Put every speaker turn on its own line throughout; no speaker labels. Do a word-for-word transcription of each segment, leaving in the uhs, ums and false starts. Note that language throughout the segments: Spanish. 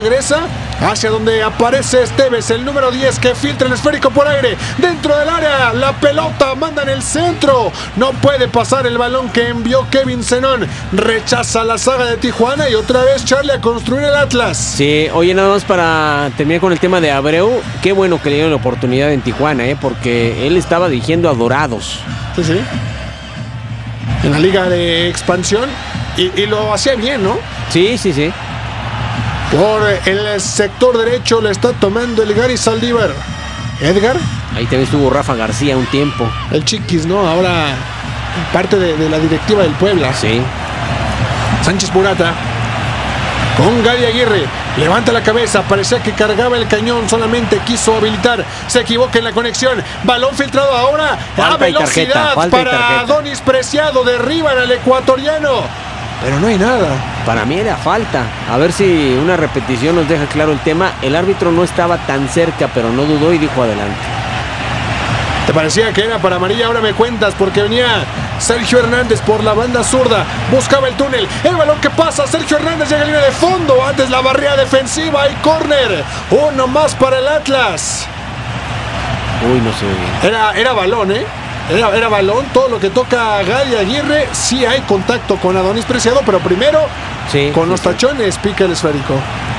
Regresa hacia donde aparece Esteves, el número diez, que filtra el esférico por aire dentro del área. La pelota manda en el centro, no puede pasar el balón que envió Kevin Zenón. Rechaza la saga de Tijuana y otra vez Charlie a construir el Atlas.
Sí, oye, nada más para terminar con el tema de Abreu, qué bueno que le dieron la oportunidad en Tijuana, ¿eh? Porque él estaba dirigiendo a Dorados.
Sí, sí. En la liga de expansión y, y lo hacía bien, ¿no?
Sí, sí, sí.
Por el sector derecho le está tomando el Gary Saldívar. Edgar.
Ahí también estuvo Rafa García un tiempo.
El Chiquis, ¿no? Ahora parte de, de la directiva del Puebla.
Sí.
Sánchez Purata con Gaby Aguirre. Levanta la cabeza. Parecía que cargaba el cañón. Solamente quiso habilitar. Se equivoca en la conexión. Balón filtrado ahora.
Falta
a velocidad
tarjeta,
para Adonis Preciado. Derriban al ecuatoriano. Pero no hay nada.
Para mí era falta. A ver si una repetición nos deja claro el tema. El árbitro no estaba tan cerca, pero no dudó y dijo adelante.
¿Te parecía que era para amarilla? Ahora me cuentas, porque venía Sergio Hernández por la banda zurda. Buscaba el túnel. El balón que pasa. Sergio Hernández llega a línea de fondo. Antes la barrera defensiva y córner. Uno más para el Atlas.
Uy, no se ve bien.
Era, era balón, ¿eh? Era, era balón, todo lo que toca a Gaby Aguirre. Sí hay contacto con Adonis Preciado, pero primero
sí,
con
sí,
los
sí.
tachones pica el esférico.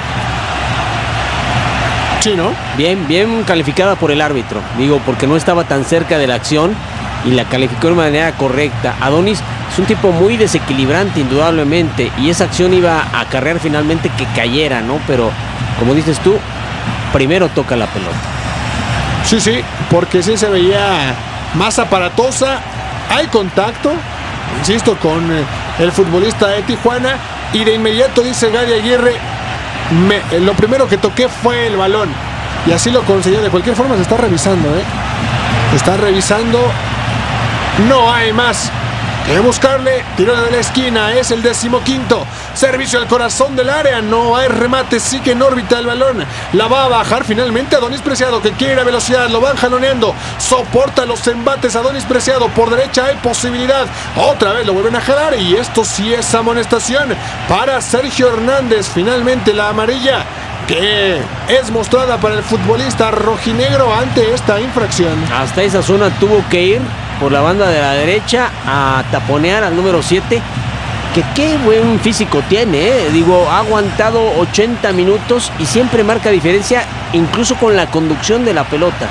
Sí, ¿no?
Bien, bien calificada por el árbitro. Digo, porque no estaba tan cerca de la acción y la calificó de manera correcta. Adonis es un tipo muy desequilibrante, indudablemente, y esa acción iba a acarrear finalmente que cayera, ¿no? Pero, como dices tú, primero toca la pelota.
Sí, sí, porque sí se veía más aparatosa. Hay contacto, insisto, con el futbolista de Tijuana, y de inmediato dice Gaby Aguirre, me, lo primero que toqué fue el balón, y así lo consiguió. De cualquier forma se está revisando, ¿eh? Está revisando. No hay más que buscarle. Tiro de la esquina, es el decimoquinto. Servicio al corazón del área. No hay remate, sigue en órbita el balón. La va a bajar finalmente Adonis Preciado, que quiere ir a velocidad. Lo van jaloneando. Soporta los embates Adonis Preciado. Por derecha hay posibilidad. Otra vez lo vuelven a jalar. Y esto sí es amonestación para Sergio Hernández. Finalmente la amarilla, que es mostrada para el futbolista rojinegro ante esta infracción.
Hasta esa zona tuvo que ir por la banda de la derecha a taponear al número siete, que qué buen físico tiene, ¿eh? Digo, ha aguantado ochenta minutos y siempre marca diferencia, incluso con la conducción de la pelota.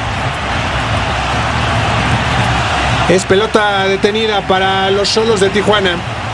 Es pelota detenida para los Xolos de Tijuana.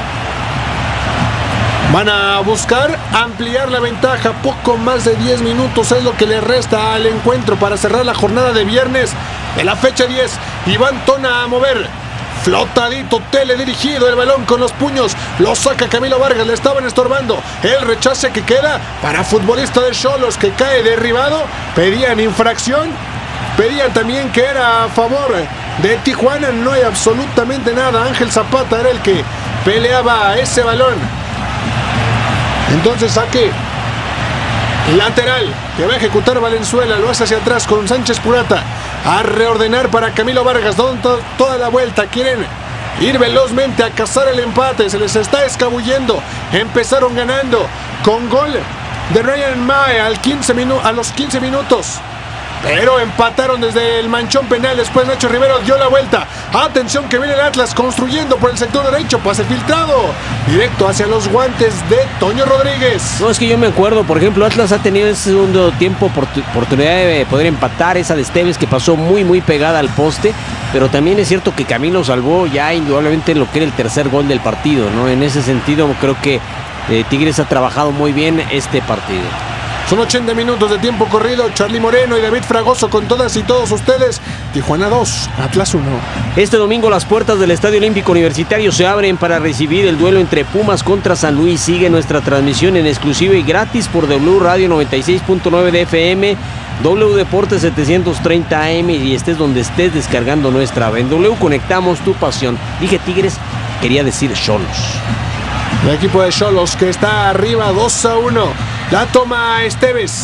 Van a buscar ampliar la ventaja. Poco más de diez minutos es lo que le resta al encuentro para cerrar la jornada de viernes de la fecha diez. Iván Tona a mover. Flotadito, teledirigido el balón con los puños. Lo saca Camilo Vargas, le estaban estorbando. El rechace que queda para futbolista de Xolos, que cae derribado. Pedían infracción. Pedían también que era a favor de Tijuana. No hay absolutamente nada. Ángel Zapata era el que peleaba ese balón. Entonces saque lateral que va a ejecutar Valenzuela. Lo hace hacia atrás con Sánchez Purata. A reordenar para Camilo Vargas. Toda la vuelta. Quieren ir velozmente a cazar el empate. Se les está escabullendo. Empezaron ganando con gol de Ryan Mae al quince minu- a los quince minutos. Pero empataron desde el manchón penal. Después Nacho Rivero dio la vuelta. Atención que viene el Atlas construyendo por el sector derecho. Pase filtrado directo hacia los guantes de Toño Rodríguez.
No, es que yo me acuerdo, por ejemplo, Atlas ha tenido ese segundo tiempo oportunidad de poder empatar. Esa de Esteves que pasó muy muy pegada al poste. Pero también es cierto que Camilo salvó ya indudablemente lo que era el tercer gol del partido, ¿no? En ese sentido creo que eh, Tigres ha trabajado muy bien este partido.
Son ochenta minutos de tiempo corrido. Charlie Moreno y David Fragoso con todas y todos ustedes. Tijuana dos, Atlas uno.
Este domingo las puertas del Estadio Olímpico Universitario se abren para recibir el duelo entre Pumas contra San Luis. Sigue nuestra transmisión en exclusiva y gratis por W Radio noventa y seis punto nueve de F M, W Deportes setecientos treinta A M, y estés donde estés descargando nuestra app. En W conectamos tu pasión. Dije Tigres, quería decir Xolos.
El equipo de Xolos que está arriba dos a uno. La toma Esteves.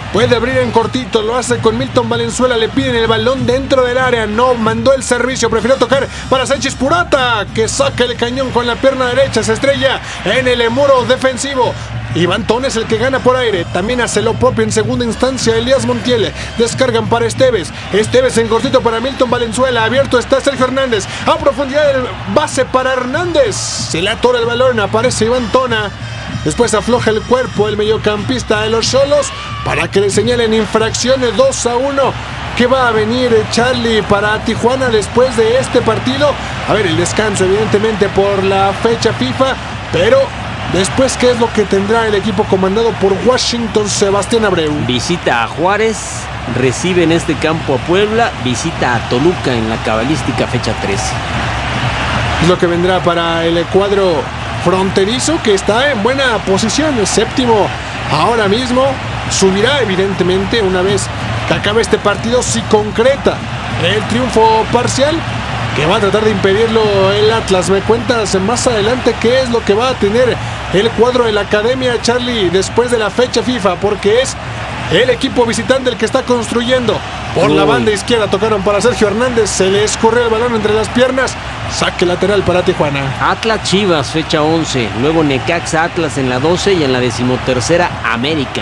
puede abrir en cortito, lo hace con Milton Valenzuela, le piden el balón dentro del área, no mandó el servicio, prefirió tocar para Sánchez Purata, que saca el cañón con la pierna derecha, se estrella en el muro defensivo. Iván Tones el que gana por aire, también hace lo propio en segunda instancia Elías Montiel, descargan para Esteves, Esteves en cortito para Milton Valenzuela, abierto está Sergio Hernández, a profundidad el base para Hernández, se le atora el balón, aparece Iván Tona, después afloja el cuerpo el mediocampista de los Xolos para que le señalen infracciones. Dos a uno. ¿Qué va a venir Charlie para Tijuana después de este partido? A ver, el descanso evidentemente por la fecha FIFA, pero después, ¿qué es lo que tendrá el equipo comandado por Washington Sebastián Abreu?
Visita a Juárez, recibe en este campo a Puebla, visita a Toluca en la cabalística fecha trece.
Es lo que vendrá para el cuadro fronterizo, que está en buena posición, el séptimo ahora mismo. Subirá evidentemente una vez que acabe este partido, si concreta el triunfo parcial, que va a tratar de impedirlo el Atlas. Me cuentas más adelante qué es lo que va a tener el cuadro de la Academia, Charlie, después de la fecha FIFA, porque es el equipo visitante el que está construyendo. Por Uy. la banda izquierda tocaron para Sergio Hernández, se le escurrió el balón entre las piernas, saque lateral para Tijuana.
Atlas Chivas, fecha once, luego Necaxa Atlas en la doce y en la decimotercera América.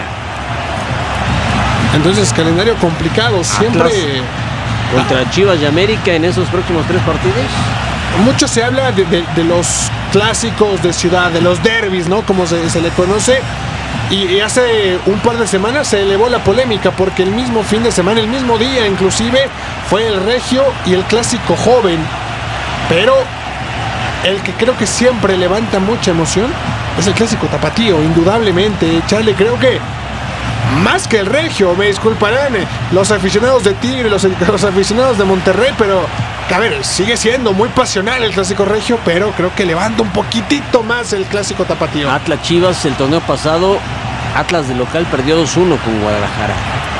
Entonces, calendario complicado, siempre
Atlas contra Chivas y América en esos próximos tres partidos.
Mucho se habla de, de, de los clásicos de ciudad, de los derbis, ¿no? Como se, se le conoce. Y, y hace un par de semanas se elevó la polémica porque el mismo fin de semana, el mismo día inclusive, fue el Regio y el Clásico Joven. Pero el que creo que siempre levanta mucha emoción es el Clásico Tapatío, indudablemente. Charlie, creo que más que el Regio, me disculparán los aficionados de Tigre, los, los aficionados de Monterrey, pero a ver, sigue siendo muy pasional el Clásico Regio, pero creo que levanta un poquitito más el Clásico Tapatío.
Atlas Chivas, el torneo pasado, Atlas de local perdió dos uno con Guadalajara.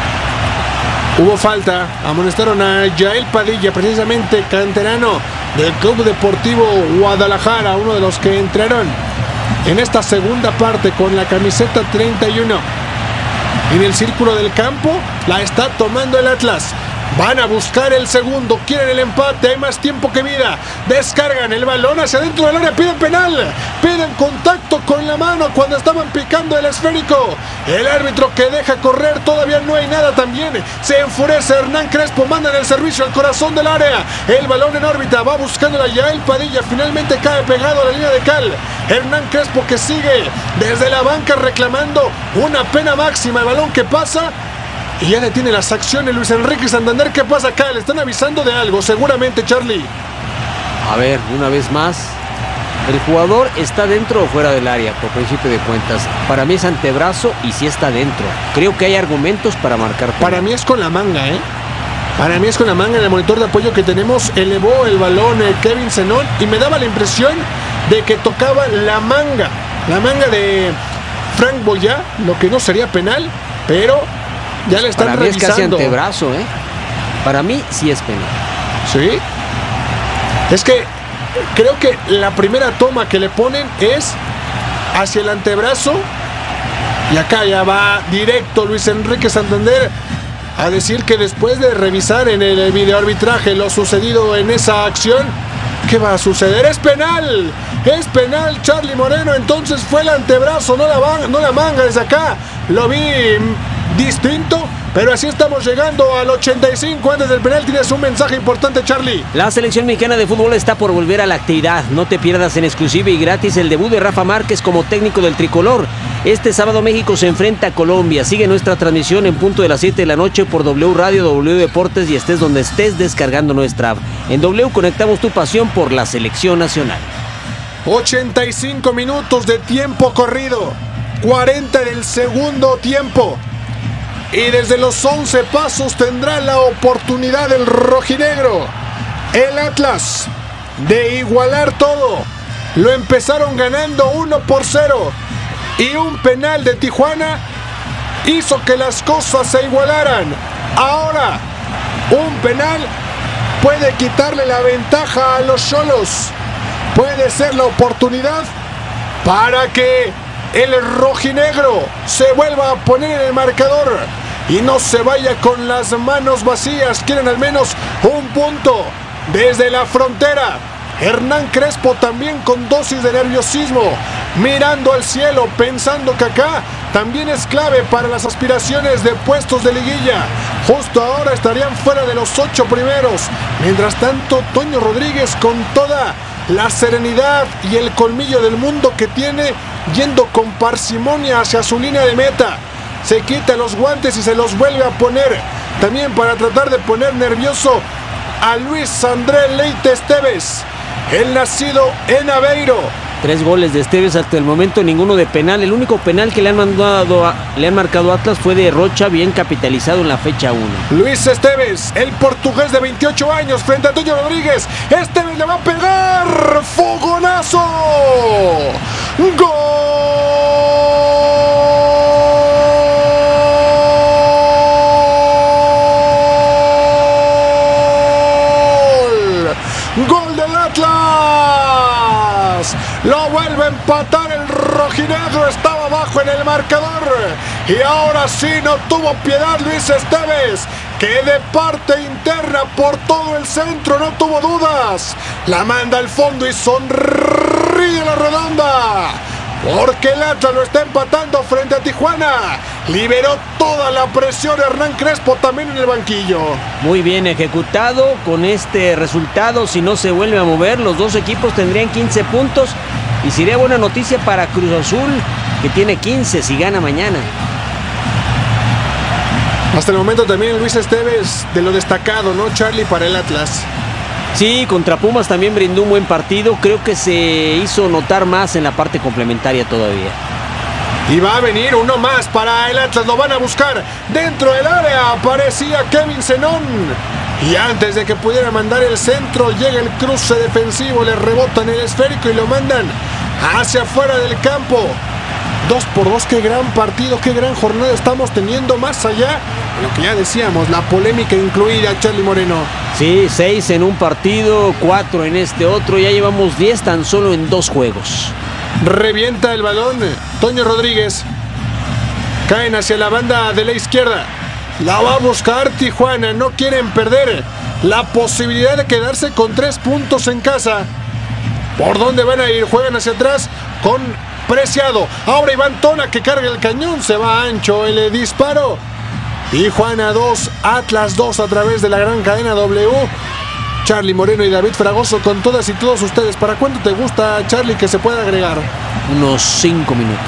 Hubo falta, amonestaron a Yael Padilla, precisamente canterano del Club Deportivo Guadalajara, uno de los que entraron en esta segunda parte con la camiseta treinta y uno. En el círculo del campo la está tomando el Atlas. Van a buscar el segundo, quieren el empate, hay más tiempo que vida. Descargan el balón hacia dentro del área, piden penal, piden contacto con la mano cuando estaban picando el esférico. El árbitro que deja correr, todavía no hay nada también. Se enfurece Hernán Crespo, mandan el servicio al corazón del área. El balón en órbita, va buscando la Yael Padilla, finalmente cae pegado a la línea de cal. Hernán Crespo que sigue desde la banca reclamando una pena máxima. El balón que pasa y ya detiene las acciones Luis Enrique Santander. ¿Qué pasa acá? Le están avisando de algo, seguramente, Charlie.
A ver, una vez más, ¿el jugador está dentro o fuera del área? Por principio de cuentas, para mí es antebrazo y sí está dentro. Creo que hay argumentos para marcar.
Para mí es con la manga, ¿eh? Para mí es con la manga. En el monitor de apoyo que tenemos, elevó el balón eh, Kevin Zenón y me daba la impresión de que tocaba la manga. La manga de Frank Boyá, lo que no sería penal, pero ya le están
Para mí
revisando.
Es casi antebrazo, ¿eh? Para mí sí es penal.
Sí. Es que creo que la primera toma que le ponen es hacia el antebrazo. Y acá ya va directo Luis Enrique Santander a decir que después de revisar en el videoarbitraje lo sucedido en esa acción, ¿qué va a suceder? ¡Es penal! ¡Es penal, Charlie Moreno! Entonces fue el antebrazo, no la, manga, no la manga. Desde acá lo vi distinto, pero así estamos llegando al ochenta y cinco. Antes del penal tienes un mensaje importante, Charlie.
La selección mexicana de fútbol está por volver a la actividad. No te pierdas en exclusiva y gratis el debut de Rafa Márquez como técnico del tricolor. Este sábado México se enfrenta a Colombia. Sigue nuestra transmisión en punto de las siete de la noche por W Radio, W Deportes y estés donde estés descargando nuestra app. En W conectamos tu pasión por la selección nacional.
ochenta y cinco minutos de tiempo corrido, cuarenta del segundo tiempo. Y desde los once pasos tendrá la oportunidad el rojinegro, el Atlas, de igualar todo. Lo empezaron ganando uno por cero y un penal de Tijuana hizo que las cosas se igualaran. Ahora, un penal puede quitarle la ventaja a los Xolos. Puede ser la oportunidad para que el rojinegro se vuelva a poner en el marcador. y no se vaya con las manos vacías. Quieren al menos un punto desde la frontera. Hernán Crespo también con dosis de nerviosismo, mirando al cielo, pensando que acá también es clave para las aspiraciones de puestos de liguilla. Justo ahora estarían fuera de los ocho primeros. Mientras tanto, Toño Rodríguez, con toda la serenidad y el colmillo del mundo que tiene, yendo con parsimonia hacia su línea de meta, se quita los guantes y se los vuelve a poner, también para tratar de poner nervioso a Luis André Leite Esteves, el nacido en Aveiro.
Tres goles de Esteves hasta el momento, ninguno de penal. El único penal que le han mandado a, le han marcado a Atlas fue de Rocha, bien capitalizado en la fecha uno.
Luis Esteves, el portugués de veintiocho años, frente a Toño Rodríguez. Esteves le va a pegar. ¡Fogonazo! ¡Gol! ¡Gol del Atlas! Lo vuelve a empatar el rojinegro, estaba abajo en el marcador y ahora sí no tuvo piedad Luis Esteves, que de parte interna por todo el centro no tuvo dudas, la manda al fondo y sonríe la redonda, porque el Atlas lo está empatando frente a Tijuana. Liberó toda la presión Hernán Crespo también en el banquillo.
Muy bien ejecutado. Con este resultado, si no se vuelve a mover, los dos equipos tendrían quince puntos y sería buena noticia para Cruz Azul, que tiene quince si gana mañana.
Hasta el momento también Luis Esteves de lo destacado, ¿no, Charlie, para el Atlas?
Sí, contra Pumas también brindó un buen partido. Creo que se hizo notar más en la parte complementaria todavía.
Y va a venir uno más para el Atlas, lo van a buscar dentro del área, aparecía Kevin Zenón. Y antes de que pudiera mandar el centro, llega el cruce defensivo, le rebotan el esférico y lo mandan hacia afuera del campo. Dos por dos, qué gran partido, qué gran jornada estamos teniendo, más allá de lo que ya decíamos, la polémica incluida, Charlie Moreno.
Sí, seis en un partido, cuatro en este otro, ya llevamos diez tan solo en dos juegos.
Revienta el balón Toño Rodríguez, caen hacia la banda de la izquierda, la va a buscar Tijuana, no quieren perder la posibilidad de quedarse con tres puntos en casa. ¿Por dónde van a ir? Juegan hacia atrás con Preciado, ahora Iván Tona que carga el cañón, se va ancho el disparo. Tijuana dos, Atlas dos a través de la gran cadena W. Charlie Moreno y David Fragoso con todas y todos ustedes. ¿Para cuánto te gusta, Charlie, que se pueda agregar?
Unos cinco minutos.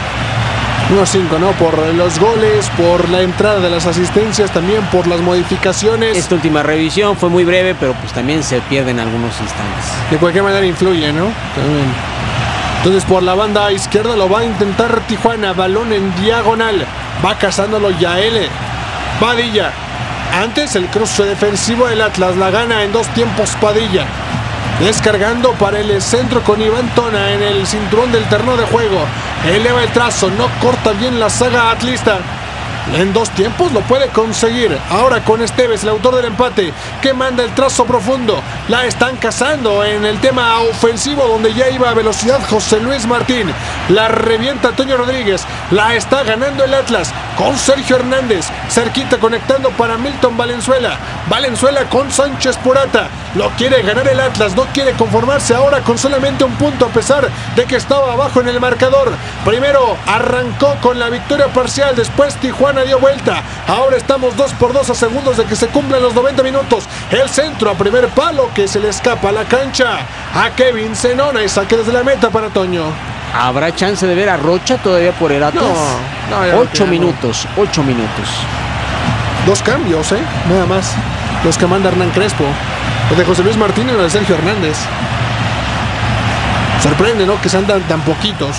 Unos cinco, ¿no? Por los goles, por la entrada de las asistencias, también por las modificaciones.
Esta última revisión fue muy breve, pero pues también se pierden algunos instantes.
De cualquier manera influye, ¿no? También. Entonces por la banda izquierda lo va a intentar Tijuana. Balón en diagonal. Va cazándolo Yael Padilla. Antes el cruce defensivo del Atlas, la gana en dos tiempos Padilla. Descargando para el centro con Iván Tona en el cinturón del terreno de juego. Eleva el trazo, no corta bien la saga atlista. En dos tiempos lo puede conseguir. Ahora con Esteves, el autor del empate, que manda el trazo profundo. La están cazando en el tema ofensivo, donde ya iba a velocidad José Luis Martín. La revienta Toño Rodríguez. La está ganando el Atlas con Sergio Hernández. Cerquita conectando para Milton Valenzuela. Valenzuela con Sánchez Purata. Lo quiere ganar el Atlas. No quiere conformarse ahora con solamente un punto, a pesar de que estaba abajo en el marcador. Primero arrancó con la victoria parcial. Después Tijuana dio vuelta. Ahora estamos dos por dos a segundos de que se cumplan los noventa minutos. El centro a primer palo que se le escapa a la cancha a Kevin Zenona y saque desde la meta para Toño.
¿Habrá chance de ver a Rocha todavía por el Atlas?
No, no,
ocho minutos, ocho minutos.
Dos cambios, ¿eh? Nada más. Los que manda Hernán Crespo. Los de José Luis Martín y los de Sergio Hernández. Sorprende, ¿no? Que se andan tan poquitos.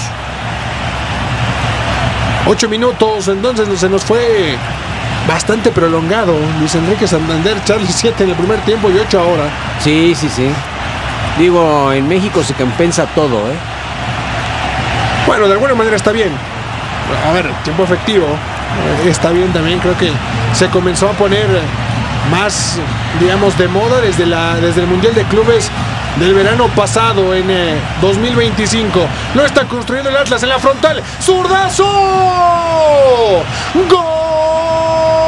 Ocho minutos, entonces se nos fue bastante prolongado. Luis Enrique Santander, Charlie, siete en el primer tiempo y ocho ahora.
Sí, sí, sí. Digo, en México se compensa todo, ¿eh?
Bueno, de alguna manera está bien. A ver, tiempo efectivo. Está bien también, creo que se comenzó a poner más, digamos, de moda desde, la, desde el Mundial de Clubes del verano pasado en eh, dos mil veinticinco. Lo está construyendo el Atlas en la frontal. ¡Zurdazo! ¡Gol!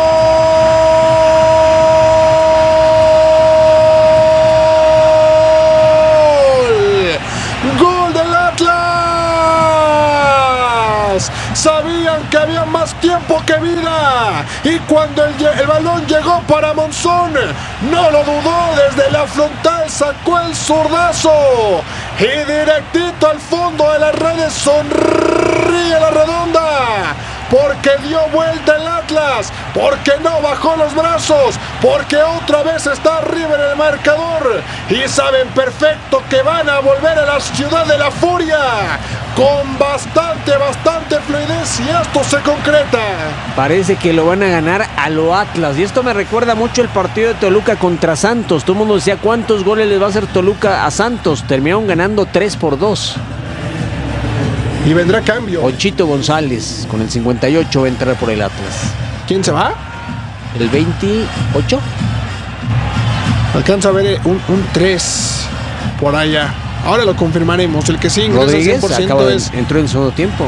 salida. Y cuando el, el balón llegó para Monzón, no lo dudó, desde la frontal sacó el zurdazo. Y directito al fondo de las redes, sonríe la redonda. Porque dio vuelta el Atlas, porque no bajó los brazos, porque otra vez está arriba en el marcador y saben perfecto que van a volver a la ciudad de la furia con bastante, bastante fluidez, y esto se concreta.
Parece que lo van a ganar a lo Atlas, y esto me recuerda mucho el partido de Toluca contra Santos. Todo el mundo decía cuántos goles les va a hacer Toluca a Santos, terminaron ganando tres por dos.
Y vendrá cambio.
Ponchito González con el cincuenta y ocho va a entrar por el Atlas.
¿Quién se va?
¿El veintiocho?
Alcanza a ver un, un tres por allá. Ahora lo confirmaremos. El que sí ingresa
Rodríguez
cien por ciento
acaba de,
es...
entró en segundo tiempo.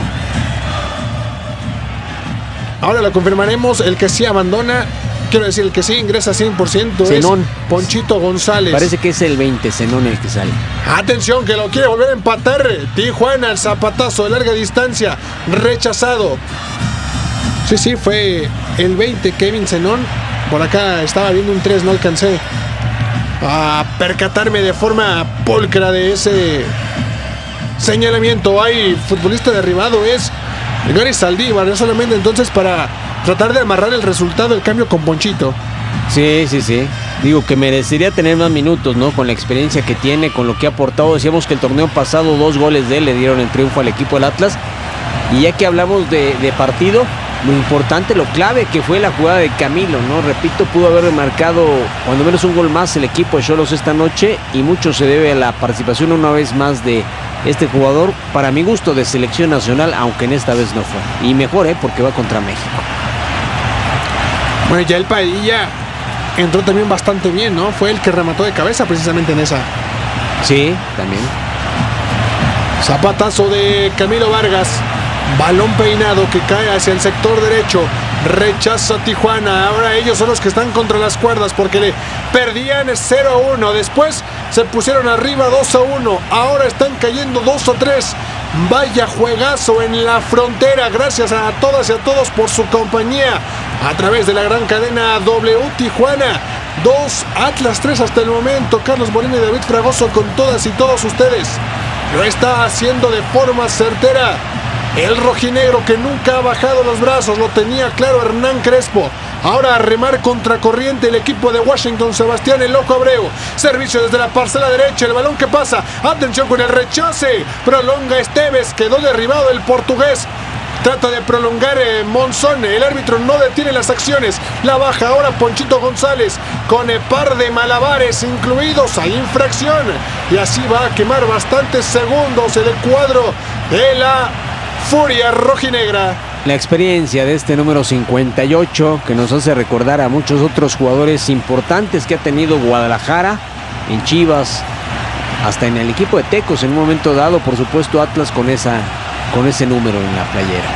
Ahora lo confirmaremos. El que sí abandona, quiero decir, el que sí ingresa cien por ciento
Zenón.
es Ponchito González.
Parece que es el veinte, Zenón el que sale.
Atención, que lo quiere volver a empatar Tijuana, el zapatazo de larga distancia, rechazado. Sí, sí, fue el veinte, Kevin Zenón. Por acá estaba viendo un tres, no alcancé a percatarme de forma pulcra de ese señalamiento. Hay futbolista derribado, es Gary Saldívar, es solamente entonces para tratar de amarrar el resultado, el cambio con Ponchito.
Sí, sí, sí. Digo que merecería tener más minutos, ¿no? Con la experiencia que tiene, con lo que ha aportado. Decíamos que el torneo pasado dos goles de él le dieron el triunfo al equipo del Atlas. Y ya que hablamos de, de partido, lo importante, lo clave que fue la jugada de Camilo, ¿no? Repito, pudo haber marcado cuando menos un gol más el equipo de Xolos esta noche, y mucho se debe a la participación una vez más de este jugador, para mi gusto, de selección nacional, aunque en esta vez no fue. Y mejor, ¿eh? Porque va contra México.
Bueno, ya el Padilla entró también bastante bien, ¿no? Fue el que remató de cabeza precisamente en esa.
Sí, también.
Zapatazo de Camilo Vargas. Balón peinado que cae hacia el sector derecho. Rechaza Tijuana. Ahora ellos son los que están contra las cuerdas porque le perdían cero a uno. Después se pusieron arriba dos a uno. Ahora están cayendo dos a tres. Vaya juegazo en la frontera. Gracias a todas y a todos por su compañía a través de la gran cadena W Tijuana. dos, Atlas tres hasta el momento. Carlos Molina y David Fragoso con todas y todos ustedes. Lo está haciendo de forma certera el rojinegro, que nunca ha bajado los brazos. Lo tenía claro Hernán Crespo. Ahora a remar contracorriente el equipo de Washington. Sebastián el Loco Abreu. Servicio desde la parcela derecha. El balón que pasa. Atención con el rechace. Prolonga Esteves. Quedó derribado el portugués. Trata de prolongar eh, Monzón. El árbitro no detiene las acciones. La baja ahora Ponchito González con el par de malabares incluidos. Hay infracción. Y así va a quemar bastantes segundos el cuadro de la Furia rojinegra.
La experiencia de este número cincuenta y ocho, que nos hace recordar a muchos otros jugadores importantes que ha tenido Guadalajara, en Chivas, hasta en el equipo de Tecos en un momento dado, por supuesto Atlas con esa con ese número en la playera.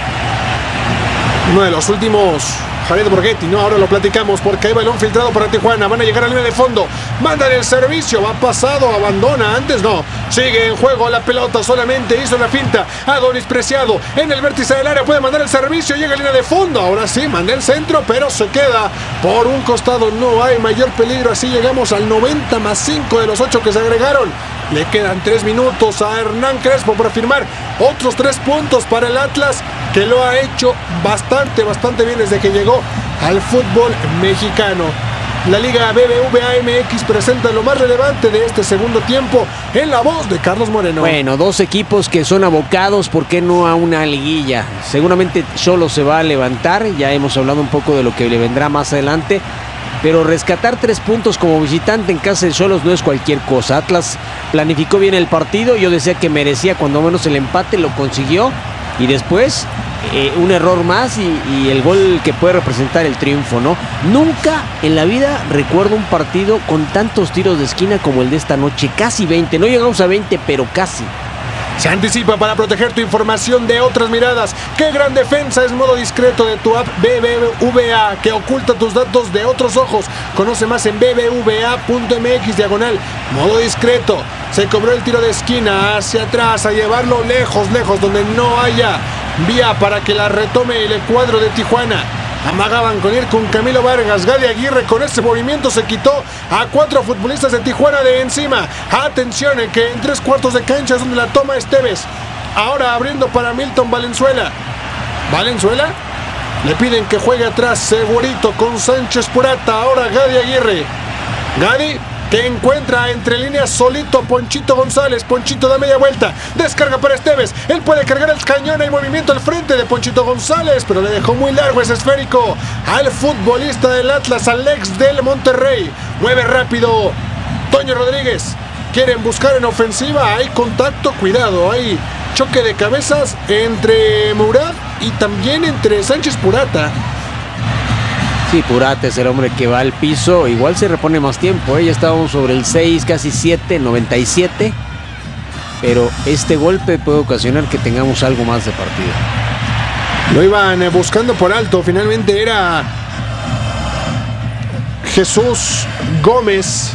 Uno de los últimos, Javier Borghetti, no, ahora lo platicamos porque hay balón filtrado para Tijuana. Van a llegar a la línea de fondo, mandan el servicio, va pasado, abandona, antes no, sigue en juego la pelota, solamente hizo la finta. Adonis Preciado en el vértice del área, puede mandar el servicio, llega a la línea de fondo, ahora sí, manda el centro, pero se queda por un costado. No hay mayor peligro, así llegamos al noventa más cinco de los ocho que se agregaron. Le quedan tres minutos a Hernán Crespo para firmar otros tres puntos para el Atlas, que lo ha hecho bastante, bastante bien desde que llegó al fútbol mexicano. La Liga B B V A M X presenta lo más relevante de este segundo tiempo en la voz de Carlos Moreno.
Bueno, dos equipos que son abocados, ¿por qué no a una liguilla? Seguramente Xolos se va a levantar, ya hemos hablado un poco de lo que le vendrá más adelante, pero rescatar tres puntos como visitante en casa de Xolos no es cualquier cosa. Atlas planificó bien el partido, yo decía que merecía cuando menos el empate, lo consiguió, y después eh, un error más y, y el gol que puede representar el triunfo, ¿no? Nunca en la vida recuerdo un partido con tantos tiros de esquina como el de esta noche, casi veinte, no llegamos a veinte, pero casi.
Se anticipa para proteger tu información de otras miradas. ¡Qué gran defensa! Es modo discreto de tu app B B V A, que oculta tus datos de otros ojos. Conoce más en b b v a punto m x diagonal modo discreto. Se cobró el tiro de esquina hacia atrás, a llevarlo lejos, lejos, donde no haya vía para que la retome el cuadro de Tijuana. Amagaban con ir con Camilo Vargas. Gadi Aguirre con ese movimiento se quitó a cuatro futbolistas de Tijuana de encima. Atención, en que en tres cuartos de cancha es donde la toma Esteves. Ahora abriendo para Milton Valenzuela. Valenzuela. Le piden que juegue atrás segurito con Sánchez Purata. Ahora Gadi Aguirre. Gadi que encuentra entre líneas solito a Ponchito González. Ponchito da media vuelta, descarga para Esteves. Él puede cargar el cañón. Hay movimiento al frente de Ponchito González, pero le dejó muy largo ese esférico al futbolista del Atlas, al ex del Monterrey. Mueve rápido Toño Rodríguez. Quieren buscar en ofensiva. Hay contacto, cuidado. Hay choque de cabezas entre Murat y también entre Sánchez Purata.
Sí, Purata es el hombre que va al piso. Igual se repone más tiempo, ¿eh? Ya estábamos sobre el seis, casi siete, noventa y siete. Pero este golpe puede ocasionar que tengamos algo más de partido.
Lo iban buscando por alto. Finalmente era Jesús Gómez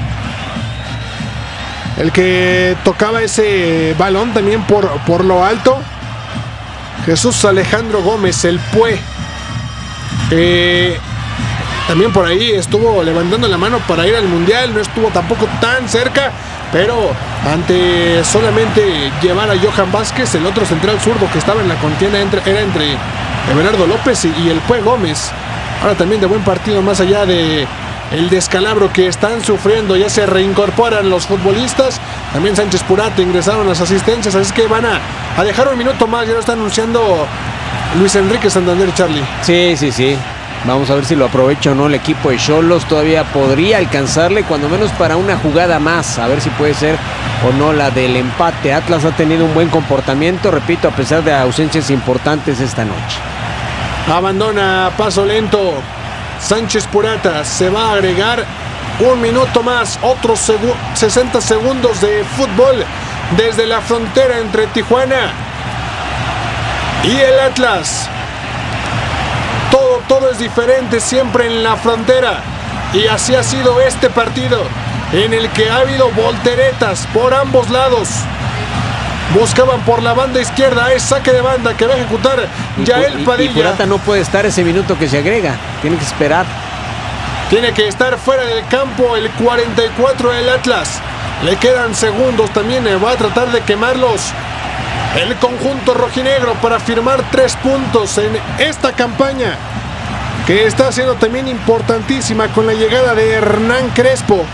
el que tocaba ese balón también por, por lo alto. Jesús Alejandro Gómez, el Pue. Eh, también por ahí estuvo levantando la mano para ir al Mundial. No estuvo tampoco tan cerca, pero ante solamente llevar a Johan Vázquez, el otro central zurdo que estaba en la contienda entre, era entre Everardo López y, y el Pue Gómez. Ahora también de buen partido, más allá de el descalabro que están sufriendo. Ya se reincorporan los futbolistas. También Sánchez Purata ingresaron las asistencias, así que van a, a dejar un minuto más. Ya lo está anunciando Luis Enrique Santander, Charlie.
Sí, sí, sí. Vamos a ver si lo aprovecha o no el equipo de Xolos. Todavía podría alcanzarle, cuando menos para una jugada más. A ver si puede ser o no la del empate. Atlas ha tenido un buen comportamiento, repito, a pesar de ausencias importantes esta noche.
Abandona paso lento Sánchez Purata. Se va a agregar un minuto más. Otros segu- sesenta segundos de fútbol desde la frontera entre Tijuana y el Atlas. Todo, todo es diferente siempre en la frontera. Y así ha sido este partido, en el que ha habido volteretas por ambos lados. Buscaban por la banda izquierda. Es saque de banda que va a ejecutar Yael Padilla.
Y Purata no puede estar ese minuto que se agrega. Tiene que esperar.
Tiene que estar fuera del campo el cuarenta y cuatro del Atlas. Le quedan segundos. También va a tratar de quemarlos el conjunto rojinegro para firmar tres puntos en esta campaña, que está siendo también importantísima con la llegada de Hernán Crespo.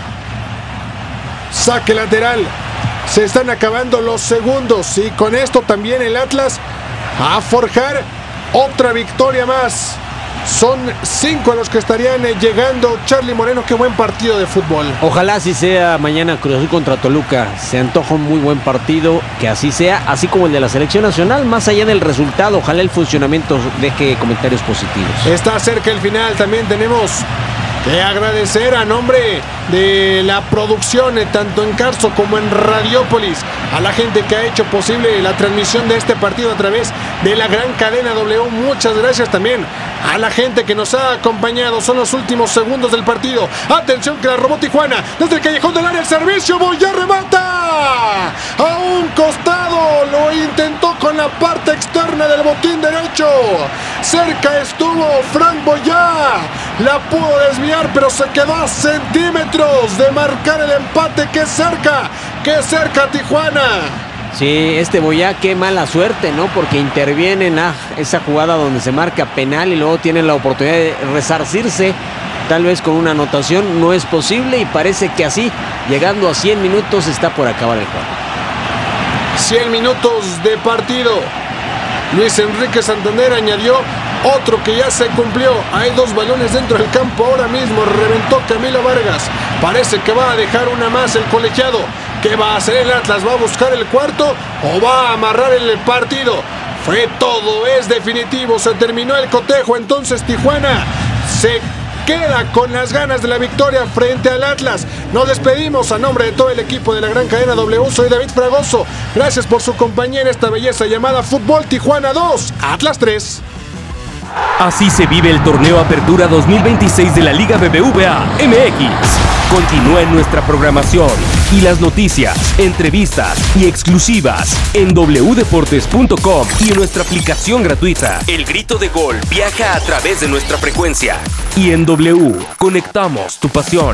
Saque lateral. Se están acabando los segundos y con esto también el Atlas a forjar otra victoria más. Son cinco los que estarían llegando. Charlie Moreno, qué buen partido de fútbol.
Ojalá así sea mañana Cruz Azul contra Toluca. Se antoja un muy buen partido, que así sea, así como el de la selección nacional. Más allá del resultado, ojalá el funcionamiento deje comentarios positivos.
Está cerca el final. También tenemos que agradecer a nombre de la producción, tanto en Carso como en Radiópolis, a la gente que ha hecho posible la transmisión de este partido a través de la gran cadena W. Muchas gracias también a la gente que nos ha acompañado. Son los últimos segundos del partido. Atención que la robó Tijuana. Desde el callejón del área el servicio. Boyá remata a un costado. Lo intentó con la parte externa del botín derecho. Cerca estuvo Frank Boyá. La pudo desviar, pero se quedó a centímetros de marcar el empate. ¡Qué cerca! ¡Qué cerca Tijuana!
Sí, este Boyá, qué mala suerte, ¿no? Porque interviene en la, esa jugada donde se marca penal y luego tiene la oportunidad de resarcirse, tal vez con una anotación. No es posible y parece que así, llegando a cien minutos, está por acabar el juego.
cien minutos de partido. Luis Enrique Santander añadió otro que ya se cumplió. Hay dos balones dentro del campo ahora mismo. Reventó Camilo Vargas. Parece que va a dejar una más el colegiado. ¿Qué va a hacer el Atlas? ¿Va a buscar el cuarto o va a amarrar el partido? Fue todo, es definitivo. Se terminó el cotejo. Entonces Tijuana se queda con las ganas de la victoria frente al Atlas. Nos despedimos a nombre de todo el equipo de la gran cadena W. Soy David Fragoso. Gracias por su compañía en esta belleza llamada Fútbol. Tijuana dos, Atlas tres.
Así se vive el Torneo Apertura dos mil veintiséis de la Liga B B V A M X. Continúa en nuestra programación y las noticias, entrevistas y exclusivas en doble u deportes punto com y en nuestra aplicación gratuita. El grito de gol viaja a través de nuestra frecuencia. Y en W, conectamos tu pasión.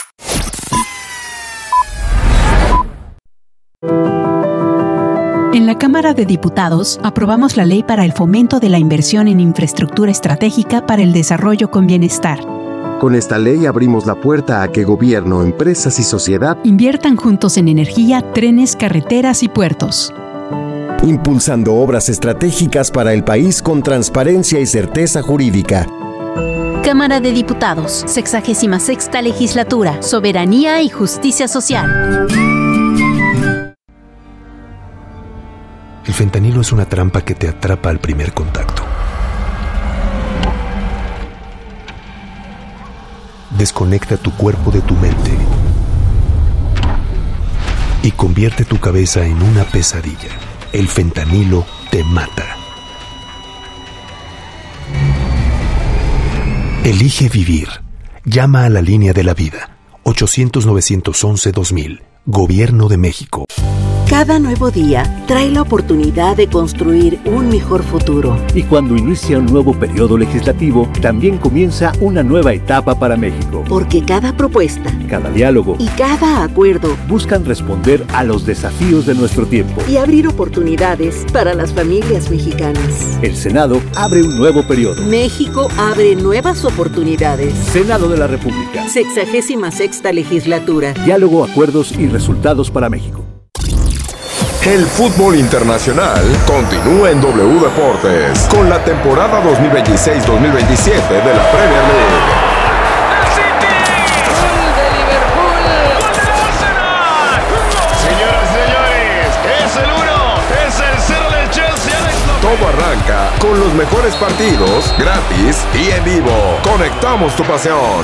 En la Cámara de Diputados aprobamos la ley para el fomento de la inversión en infraestructura estratégica para el desarrollo con bienestar.
Con esta ley abrimos la puerta a que gobierno, empresas y sociedad
inviertan juntos en energía, trenes, carreteras y puertos.
Impulsando obras estratégicas para el país con transparencia y certeza jurídica.
Cámara de Diputados, sexagésima sexta legislatura, soberanía y justicia social.
El fentanilo es una trampa que te atrapa al primer contacto. Desconecta tu cuerpo de tu mente y convierte tu cabeza en una pesadilla. El fentanilo te mata. Elige vivir. Llama a la línea de la vida. ochocientos, novecientos once, dos mil. Gobierno de México.
Cada nuevo día trae la oportunidad de construir un mejor futuro.
Y cuando inicia un nuevo periodo legislativo, también comienza una nueva etapa para México.
Porque cada propuesta,
cada diálogo
y cada acuerdo
buscan responder a los desafíos de nuestro tiempo
y abrir oportunidades para las familias mexicanas.
El Senado abre un nuevo periodo.
México abre nuevas oportunidades.
Senado de la República.
Sexagésima sexta legislatura.
Diálogo, acuerdos y resultados para México.
El fútbol internacional continúa en W Deportes con la temporada dos mil veintiséis dos mil veintisiete de la Premier League.
¡El City! ¡Gol de Liverpool! ¡Gol del Arsenal!
Señoras y señores, es el uno, es el cero del Chelsea. Todo arranca con los mejores partidos, gratis y en vivo. Conectamos tu pasión.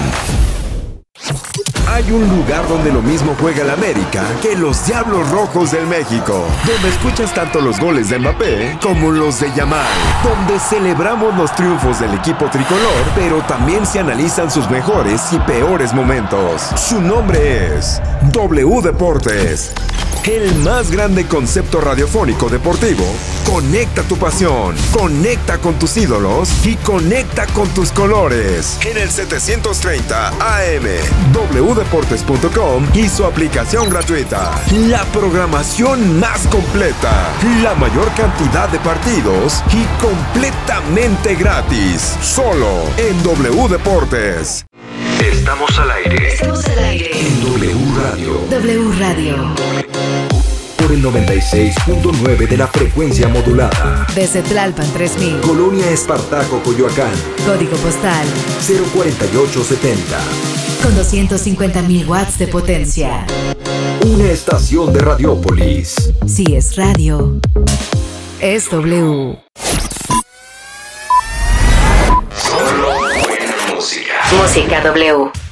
Hay un lugar donde lo mismo juega el América que los Diablos Rojos del México, donde escuchas tanto los goles de Mbappé como los de Yamal, donde celebramos los triunfos del equipo tricolor, pero también se analizan sus mejores y peores momentos. Su nombre es W Deportes. El más grande concepto radiofónico deportivo. Conecta tu pasión, conecta con tus ídolos y conecta con tus colores. En el setecientos treinta A M, doble u deportes punto com y su aplicación gratuita. La programación más completa, la mayor cantidad de partidos y completamente gratis. Solo en W Deportes.
Estamos al aire.
Estamos al aire.
En W Radio.
W Radio.
Por el noventa y seis punto nueve de la frecuencia modulada.
Desde Tlalpan tres mil.
Colonia Espartaco, Coyoacán.
Código postal
cero cuarenta y ocho setenta.
Con doscientos cincuenta mil watts de potencia.
Una estación de Radiópolis.
Si es radio, es W.
Solo buena música.
Música W.